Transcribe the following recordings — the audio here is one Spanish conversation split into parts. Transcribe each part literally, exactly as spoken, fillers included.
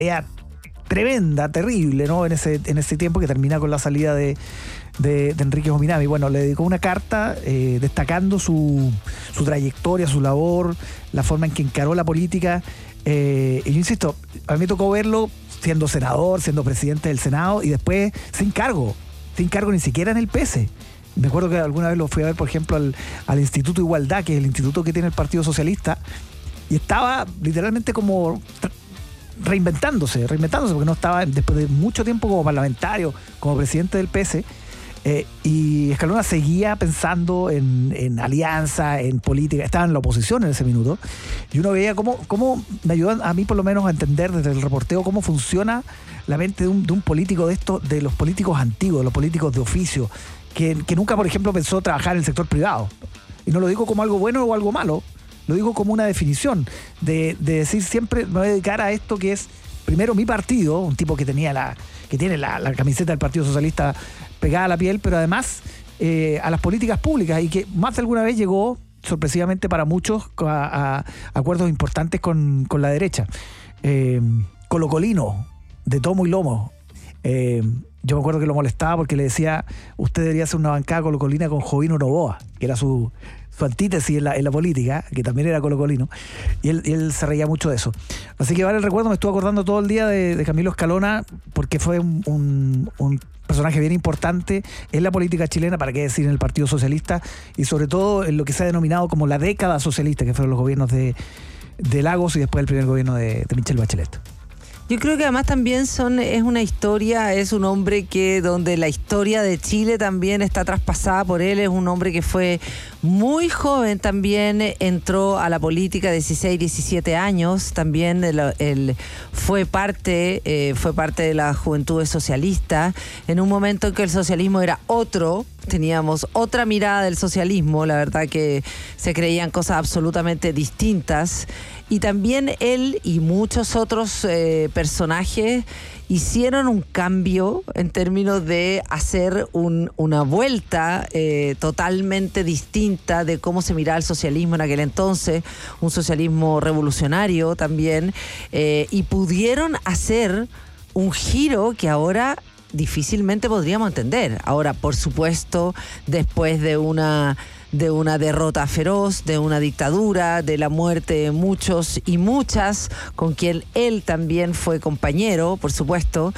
Era tremenda, terrible, ¿no? En ese, en ese tiempo que termina con la salida de, de, de Enrique Jominami. Bueno, le dedicó una carta eh, destacando su, su trayectoria, su labor, la forma en que encaró la política. Eh, y yo insisto, a mí me tocó verlo siendo senador, siendo presidente del Senado y después sin cargo, sin cargo ni siquiera en el P S. Me acuerdo que alguna vez lo fui a ver, por ejemplo, al, al Instituto Igualdad, que es el instituto que tiene el Partido Socialista, y estaba literalmente como reinventándose, reinventándose, porque no estaba después de mucho tiempo como parlamentario, como presidente del P S, eh, y Escalona seguía pensando en, en alianza, en política, estaba en la oposición en ese minuto, y uno veía cómo, cómo me ayudó a mí por lo menos a entender desde el reporteo cómo funciona la mente de un, de un político de estos, de los políticos antiguos, de los políticos de oficio, que, que nunca, por ejemplo, pensó trabajar en el sector privado. Y no lo digo como algo bueno o algo malo, lo digo como una definición de, de decir siempre me voy a dedicar a esto que es primero mi partido, un tipo que tenía la que tiene la, la camiseta del Partido Socialista pegada a la piel, pero además eh, a las políticas públicas, y que más de alguna vez llegó sorpresivamente para muchos a, a acuerdos importantes con, con la derecha. Eh, colocolino, de tomo y lomo. Eh, yo me acuerdo que lo molestaba porque le decía, usted debería hacer una bancada colocolina con Jovino Novoa, que era su, su antítesis en la, en la política, que también era colocolino, y él, y él se reía mucho de eso. Así que vale el recuerdo, me estuve acordando todo el día de, de Camilo Escalona, porque fue un, un, un personaje bien importante en la política chilena, para qué decir en el Partido Socialista, y sobre todo en lo que se ha denominado como la década socialista, que fueron los gobiernos de, de Lagos y después el primer gobierno de, de Michelle Bachelet. Yo creo que además también son, es una historia, es un hombre que donde la historia de Chile también está traspasada por él. Es un hombre que fue muy joven también, entró a la política, dieciséis, diecisiete años, también él, él fue parte, eh, fue parte de la Juventudes Socialistas, en un momento en que el socialismo era otro. Teníamos otra mirada del socialismo, la verdad que se creían cosas absolutamente distintas, y también él y muchos otros eh, personajes hicieron un cambio en términos de hacer un, una vuelta eh, totalmente distinta de cómo se miraba el socialismo en aquel entonces, un socialismo revolucionario también, eh, y pudieron hacer un giro que ahora difícilmente podríamos entender. Ahora, por supuesto, después de una de una derrota feroz, de una dictadura, de la muerte de muchos y muchas, con quien él también fue compañero, por supuesto,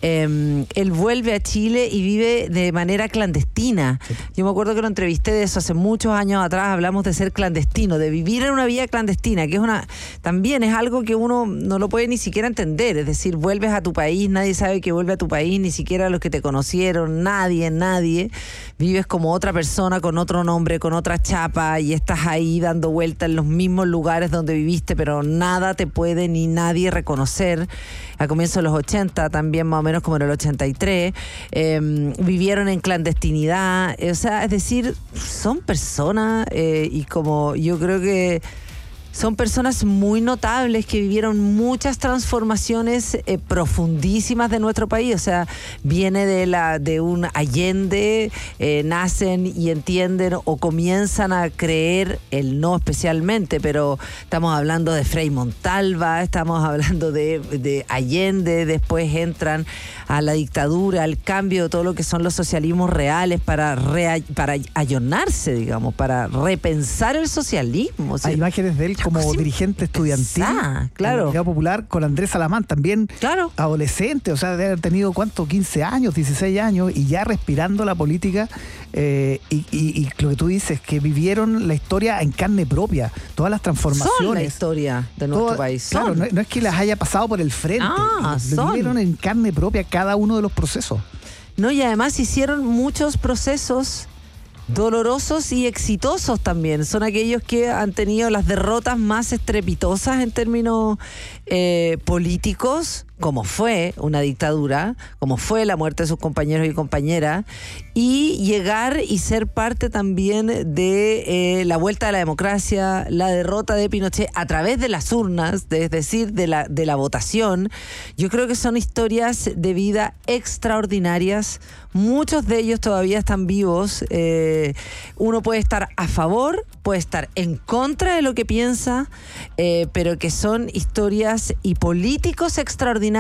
eh, él vuelve a Chile y vive de manera clandestina. Sí. Yo me acuerdo que lo entrevisté de eso hace muchos años atrás, hablamos de ser clandestino, de vivir en una vida clandestina, que es una también es algo que uno no lo puede ni siquiera entender, es decir, vuelves a tu país, nadie sabe que vuelve a tu país, ni siquiera los que te conocieron, nadie, nadie, vives como otra persona, con otro nombre, con otra chapa, y estás ahí dando vuelta en los mismos lugares donde viviste, pero nada te puede ni nadie reconocer. A comienzos de los ochenta, también más o menos como en el ochenta y tres, eh, vivieron en clandestinidad, o sea, es decir, son personas eh, y como yo creo que son personas muy notables que vivieron muchas transformaciones eh, profundísimas de nuestro país. O sea, viene de la de un Allende, eh, nacen y entienden o comienzan a creer, el no especialmente, pero estamos hablando de Frei Montalva, estamos hablando de, de Allende, después entran a la dictadura, al cambio de todo lo que son los socialismos reales para, rea, para allonarse, digamos, para repensar el socialismo. O sea, hay imágenes de él como dirigente estudiantil, claro, en la Unidad Popular, con Andrés Salamán, también claro, adolescente, o sea, de haber tenido, ¿cuánto? quince años, dieciséis años, y ya respirando la política, eh, y, y, y lo que tú dices, que vivieron la historia en carne propia, todas las transformaciones. Son la historia de nuestro todo, país. Son. Claro, no, no es que las haya pasado por el frente, ah, lo vivieron en carne propia cada uno de los procesos. No, y además hicieron muchos procesos dolorosos y exitosos también. Son aquellos que han tenido las derrotas más estrepitosas en términos eh, políticos, como fue una dictadura, como fue la muerte de sus compañeros y compañeras, y llegar y ser parte también de eh, la vuelta de la democracia, la derrota de Pinochet a través de las urnas, de, es decir, de la, de la votación. Yo creo que son historias de vida extraordinarias. Muchos de ellos todavía están vivos, eh, eh, uno puede estar a favor, puede estar en contra de lo que piensa, eh, pero que son historias y políticos extraordinarios